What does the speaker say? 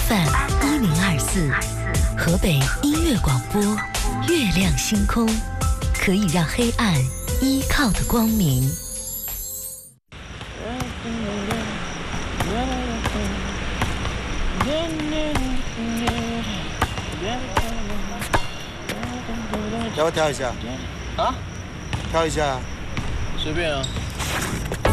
FM1024，河北音乐广播，月亮星空，可以让黑暗依靠的光明。 要不要跳一下？ 啊？ 跳一下。 随便啊。